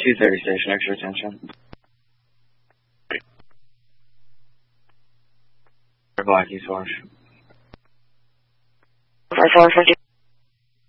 230 station, extra attention. Black East Wash. 5450.